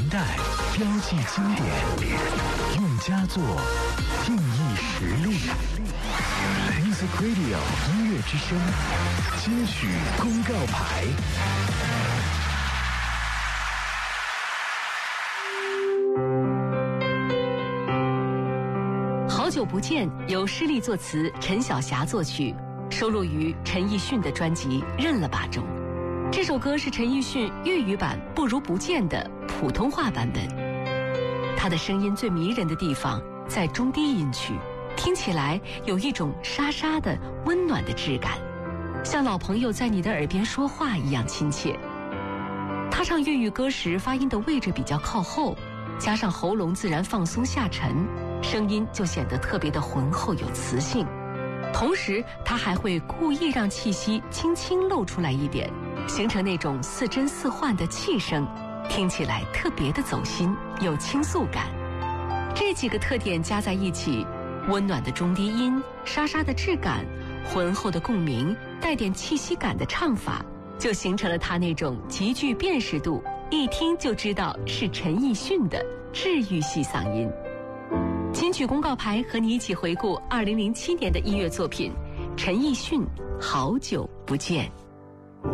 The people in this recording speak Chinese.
代，标记经典，用佳作定义实力。Music Radio 音乐之声，金曲公告牌。 好久不见由施力作词，陈晓霞作曲，收录于陈奕迅的专辑《认了吧》中。这首歌是陈奕迅粤语版《不如不见》的普通话版本。他的声音最迷人的地方在中低音区，听起来有一种沙沙的温暖的质感，像老朋友在你的耳边说话一样亲切。他唱粤语歌时发音的位置比较靠后，加上喉咙自然放松下沉，声音就显得特别的浑厚有磁性。同时他还会故意让气息轻轻露出来一点，形成那种似真似幻的气声，听起来特别的走心，有倾诉感。这几个特点加在一起，温暖的中低音，沙沙的质感，浑厚的共鸣，带点气息感的唱法，就形成了他那种极具辨识度，一听就知道是陈奕迅的治愈系嗓音。金曲公告牌和你一起回顾2007年的音乐作品，陈奕迅《好久不见》。